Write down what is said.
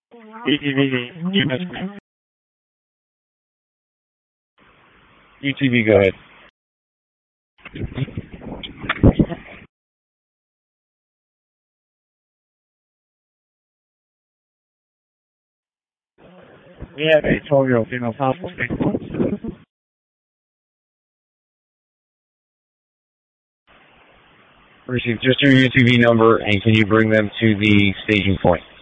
ETV, you missed me. ETV, go ahead. We have a 12-year-old female possible state. Receive just your UTV number, and can you bring them to the staging point?